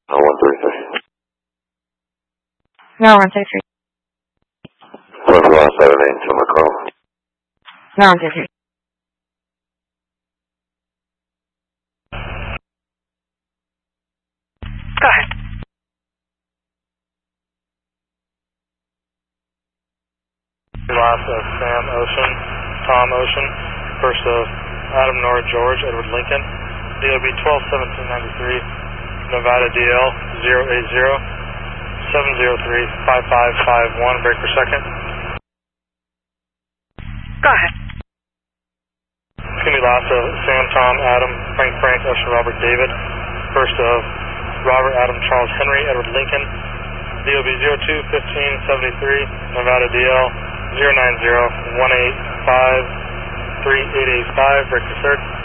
133. No, 133. Flight lost 78 to Macau. No, 133. Go ahead. Loss of Sam Ocean, Tom Ocean, first of Adam Nora George, Edward Lincoln, DOB 121793, Nevada DL 080-703-5551, break per second. Go ahead. It's going to be loss of Sam, Tom, Adam, Frank, Usher, Robert, David, first of Robert, Adam, Charles, Henry, Edward Lincoln, DOB 02-1573, Nevada DL 090-185-3885, break the third.